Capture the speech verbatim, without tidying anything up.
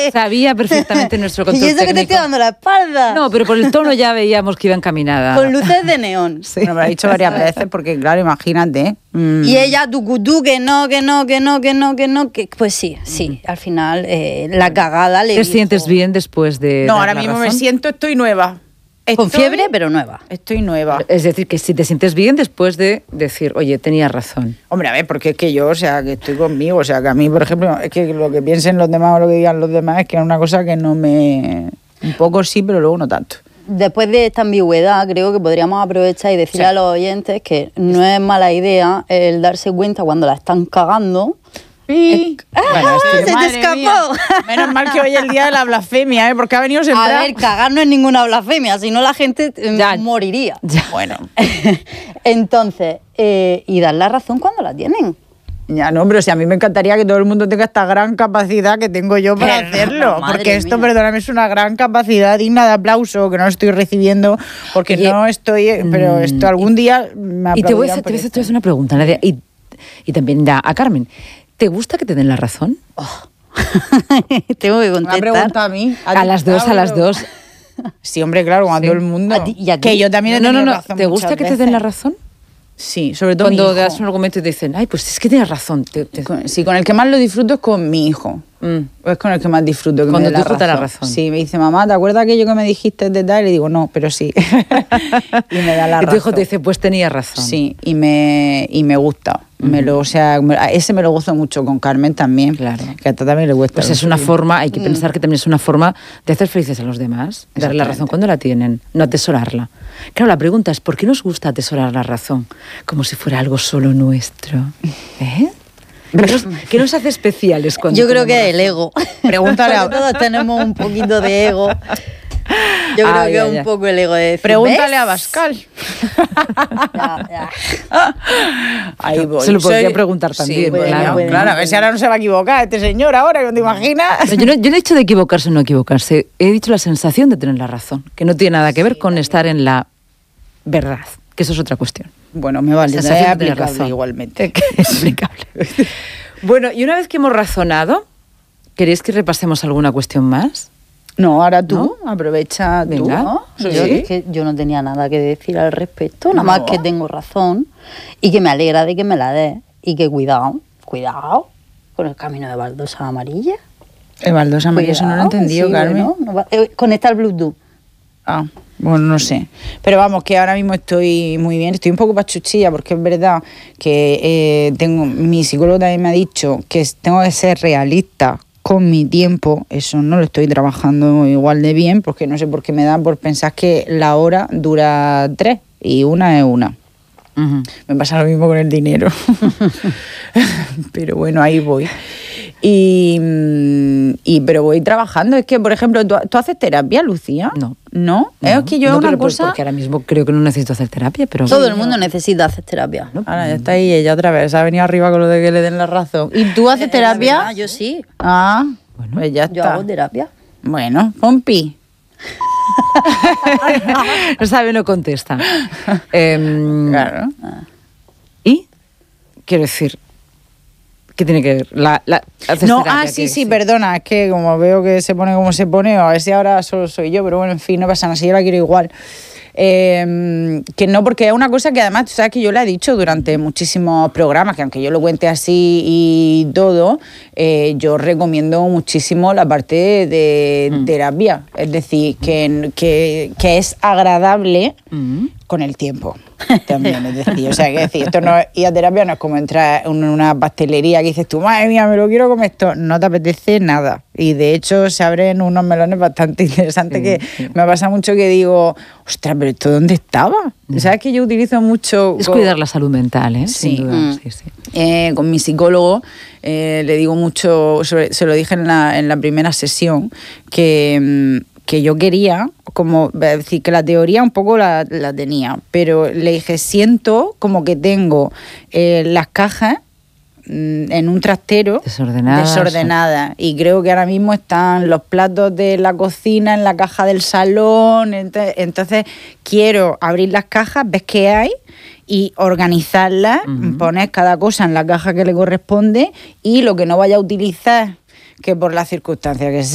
Sabía perfectamente nuestro control técnico. ¿Y eso que te estoy dando la espalda? No, pero por el tono ya veíamos que iba encaminada. Con luces de neón. Sí. Bueno, me lo ha dicho varias veces porque, claro, imagínate. Mm. Y ella, tucutú, que no, que no, que no, que no, que no, que... Pues sí, sí, al final eh, la cagada le ¿Te dijo... sientes bien después de No, dar ahora la mismo razón? me siento, estoy nueva. Con Estoy- fiebre, pero nueva. Estoy nueva. Es decir, que si te sientes bien después de decir, oye, tenía razón. Hombre, a ver, porque es que yo, o sea, que estoy conmigo, o sea, que a mí, por ejemplo, es que lo que piensen los demás o lo que digan los demás es que es una cosa que no me... Un poco sí, pero luego no tanto. Después de esta ambigüedad, creo que podríamos aprovechar y decirle Sí. a los oyentes que no es mala idea el darse cuenta cuando la están cagando. Sí. ¡Ah, es que, se te madre escapó! mía, menos mal que hoy es el día de la blasfemia, ¿eh? Porque ha venido A sembrado. ver, cagar no es ninguna blasfemia, si no la gente eh, Ya. moriría. Ya. Bueno, Entonces, eh, y dar la razón cuando la tienen. ya no, pero si a mí me encantaría que todo el mundo tenga esta gran capacidad que tengo yo para Pero, hacerlo. madre Porque esto, mía. perdóname, es una gran capacidad digna de aplauso que no estoy recibiendo porque Oye, no estoy... Pero esto algún día me Y te voy a aplaudirán hacer, te por voy a hacer- esto. te voy a hacer una pregunta, Nadia, y, y también da a Carmen. ¿Te gusta que te den la razón? Tengo que Una contestar. pregunta a mí. A las dos, a las dos. Sí, hombre, claro, a Sí. todo el mundo. A ti y a ti. Que yo también he No, no, tenido no. razón ¿Te gusta muchas que te den la veces. razón? Sí, sobre todo Cuando mi das hijo. un argumento y te dicen, ay, pues es que tienes razón. Te- te- Con- Sí, con el que más lo disfruto es con mi hijo. Mm. Es con el que más disfruto. Que Cuando me dé tu hijo te da la razón. Sí, me dice, mamá, ¿te acuerdas aquello que me dijiste de tal? Y digo, no, pero sí. y me da la Y tu razón. hijo te dice, pues tenía razón. Sí, y me, y me gusta. Me lo, o sea, me- a ese me lo gozo mucho con Carmen también. Claro. Que a esta también le gusta. Pues es una forma, hay que pensar que también es una forma de hacer felices a los demás, darle la razón Exactamente. cuando la tienen, no atesorarla. Claro, la pregunta es, ¿por qué nos gusta atesorar la razón? Como si fuera algo solo nuestro. ¿Eh? ¿Qué nos, qué nos hace especiales cuando Yo creo tenemos que es el ego. Pregúntale a- Porque todos tenemos un poquito de ego. Yo creo Ah, que ya, es un ya. poco el ego de decir, Pregúntale ¿ves? a Bascal. Ya, ya. Ahí voy. Se lo podría Soy- preguntar también, Sí, claro. claro, claro, a ver si ahora no se va a equivocar este señor ahora, ¿no te imaginas? No, yo, no, yo no he dicho de equivocarse o no equivocarse, he dicho la sensación de tener la razón, que no tiene nada que ver con estar en la verdad, que eso es otra cuestión. Bueno, me vale, Sensación es de tener aplicable razón. igualmente. Es explicable. Bueno, y una vez que hemos razonado, ¿queréis que repasemos alguna cuestión más? No, ahora tú, aprovecha tú. Venga. ¿no? Yo, Sí. es que yo no tenía nada que decir al respecto, nada más No. que tengo razón y que me alegra de que me la des y que cuidado, cuidado con el camino de baldosa amarilla. El baldosa amarilla, eso no lo he Cuidado, entendido, sí, Carmen. bueno, no va- eh, conecta el Bluetooth. Ah, bueno, no sé. Pero vamos, que ahora mismo estoy muy bien. Estoy un poco pachuchilla porque es verdad que eh, tengo mi psicólogo también me ha dicho que es- tengo que ser realista con mi tiempo. Eso no lo estoy trabajando igual de bien porque no sé por qué me da por pensar que la hora dura tres y una es una. Ujú. Me pasa lo mismo con el dinero. Pero bueno, ahí voy. Y, mm, y pero voy trabajando. Es que, por ejemplo, ¿tú, tú haces terapia, Lucía? No. ¿No? No, es que yo no, una pero pues cosa... porque ahora mismo creo que no necesito hacer terapia, pero... Todo el mundo necesita hacer terapia. Ahora ya está ahí ella otra vez. Se ha venido arriba con lo de que le den la razón. ¿Y tú haces Eh, la terapia? verdad, yo sí. Ah, Bueno, pues ya Yo está. hago terapia. Bueno, Pompi. no sabe, no contesta. Em, Claro. ¿Y? Quiero decir, ¿qué tiene que ver? La, la, hacer No, terapia, ah, sí, que sí, perdona, es que como veo que se pone como se pone, a ver si ahora solo soy yo, pero bueno, en fin, no pasa nada, si yo la quiero igual. Eh, que no, porque es una cosa que además, tú sabes que yo la he dicho durante muchísimos programas, que aunque yo lo cuente así y todo, eh, yo recomiendo muchísimo la parte de Mm. terapia, es decir, que, que, que es agradable Mm. con el tiempo también, es decir, o sea, que decir, esto no es, ir a terapia no es como entrar en una pastelería que dices tú, madre mía, me lo quiero comer esto, no te apetece nada, y de hecho se abren unos melones bastante interesantes Sí, que sí. me pasa mucho que digo, ostras, pero ¿esto dónde estaba? ¿Sabes que yo utilizo mucho? Es con- cuidar la salud mental, ¿eh? Sí. Sin duda, Mm. sí, sí. eh, con mi psicólogo eh, le digo mucho, sobre- se lo dije en la, en la primera sesión, que, mm, que yo quería, como es decir, que la teoría un poco la, la tenía, pero le dije, siento como que tengo eh, las cajas mm, en un trastero Desordenadas. desordenadas, y creo que ahora mismo están los platos de la cocina en la caja del salón, ente- entonces quiero abrir las cajas, ves qué hay y organizarlas, Ujú. poner cada cosa en la caja que le corresponde y lo que no vaya a utilizar, que por las circunstancias que sea,